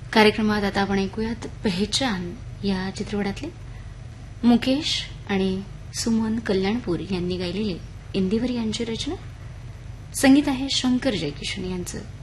कार्यक्रमात आता आपण ऐकूयात पहचान या चित्रपटातले मुकेश आणि सुमन कल्याणपूर यांनी गायलेले इंदिवर यांची रचना. संगीत आहे शंकर जयकिशन यांचं.